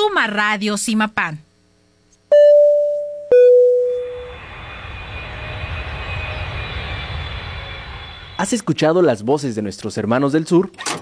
Suma Radio Zimapán. ¿Has escuchado las voces de nuestros hermanos del sur?